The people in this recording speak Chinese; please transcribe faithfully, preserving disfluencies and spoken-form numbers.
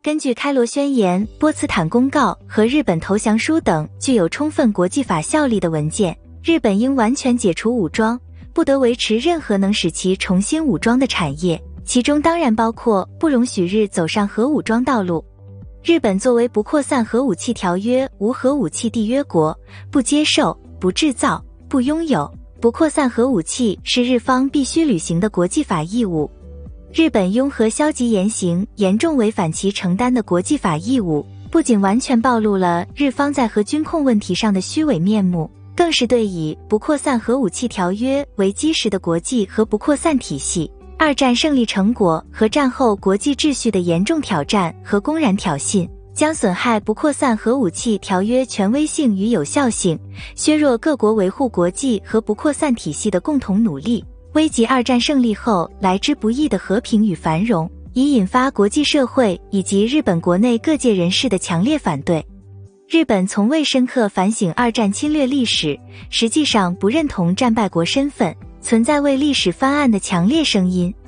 根据开罗宣言、波茨坦公告和日本投降书等具有充分国际法效力的文件，日本应完全解除武装，不得维持任何能使其重新武装的产业，其中当然包括不容许日走上核武装道路。日本作为不扩散核武器条约无核武器缔约国，不接受、不制造、不拥有、不扩散核武器是日方必须履行的国际法义务。日本拥核消极言行严重违反其承担的国际法义务，不仅完全暴露了日方在核军控问题上的虚伪面目，更是对以不扩散核武器条约为基石的国际和不扩散体系、二战胜利成果和战后国际秩序的严重挑战和公然挑衅，将损害不扩散核武器条约权威性与有效性，削弱各国维护国际和不扩散体系的共同努力，危及二战胜利后来之不易的和平与繁荣，以引发国际社会以及日本国内各界人士的强烈反对。日本从未深刻反省二战侵略历史，实际上不认同战败国身份，存在为历史翻案的强烈声音，